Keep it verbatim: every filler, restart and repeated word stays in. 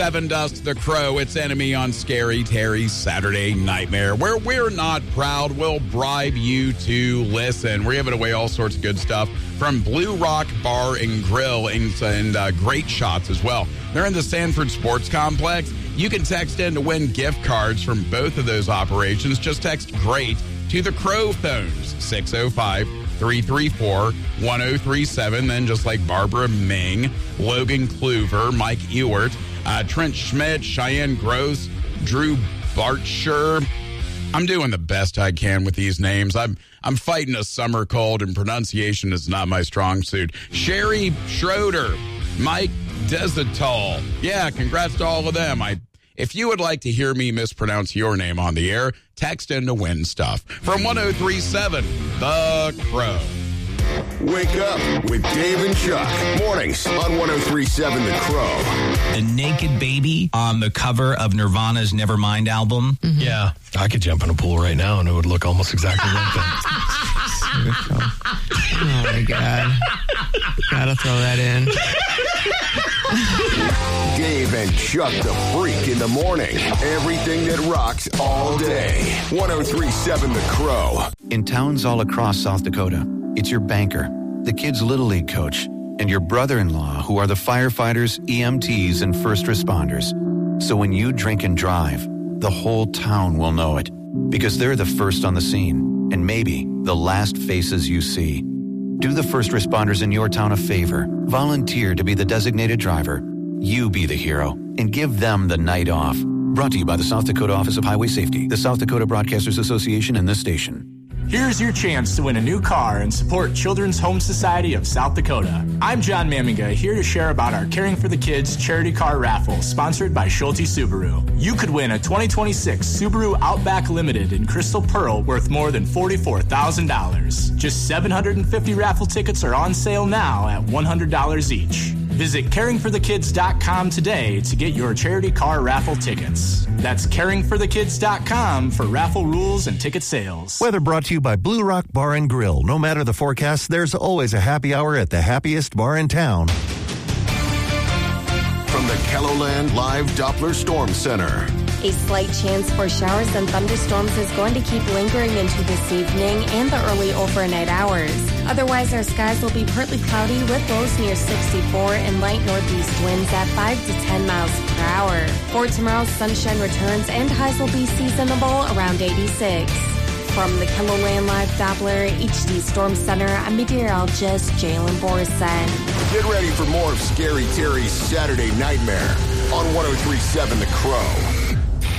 Seven Dust the Crow, its enemy on Scary Terry's Saturday Nightmare, where we're not proud, we'll bribe you to listen. We're giving away all sorts of good stuff from Blue Rock Bar and Grill and, and uh, great shots as well. They're in the Sanford Sports Complex. You can text in to win gift cards from both of those operations. Just text GREAT to the Crow phones, six oh five, three three four, one oh three seven. Then just like Barbara Ming, Logan Kluver, Mike Ewert, Uh, Trent Schmidt, Cheyenne Gross, Drew Bartsher. I'm doing the best I can with these names. I'm I'm fighting a summer cold, and pronunciation is not my strong suit. Sherry Schroeder, Mike Desitol. Yeah, congrats to all of them. I, if you would like to hear me mispronounce your name on the air, text in to win stuff. From one oh three seven, The Crow. Wake up with Dave and Chuck. Mornings on one oh three seven The Crow. The naked baby on the cover of Nirvana's Nevermind album. Mm-hmm. Yeah, I could jump in a pool right now and it would look almost exactly like that. Oh my God. Gotta throw that in. Dave and Chuck the Freak in the morning. Everything that rocks all day. one oh three seven The Crow. In towns all across South Dakota, it's your banker, the kid's Little League coach, and your brother-in-law who are the firefighters, E M Ts, and first responders. So when you drink and drive, the whole town will know it because they're the first on the scene and maybe the last faces you see. Do the first responders in your town a favor. Volunteer to be the designated driver. You be the hero and give them the night off. Brought to you by the South Dakota Office of Highway Safety, the South Dakota Broadcasters Association, and this station. Here's your chance to win a new car and support Children's Home Society of South Dakota. I'm John Maminga, here to share about our Caring for the Kids charity car raffle sponsored by Schulte Subaru. You could win a twenty twenty-six Subaru Outback Limited in Crystal Pearl worth more than forty-four thousand dollars. Just seven hundred fifty raffle tickets are on sale now at one hundred dollars each. Visit caring for the kids dot com today to get your charity car raffle tickets. That's caring for the kids dot com for raffle rules and ticket sales. Weather brought to you by Blue Rock Bar and Grill. No matter the forecast, there's always a happy hour at the happiest bar in town. From the Kelloland Live Doppler Storm Center. A slight chance for showers and thunderstorms is going to keep lingering into this evening and the early overnight hours. Otherwise, our skies will be partly cloudy with lows near sixty-four and light northeast winds at five to ten miles per hour. For tomorrow, sunshine returns and highs will be seasonable around eighty-six. From the Kelloland Live Doppler H D Storm Center, I'm meteorologist Jalen Borson. Get ready for more of Scary Terry's Saturday Nightmare on one oh three seven The Crow.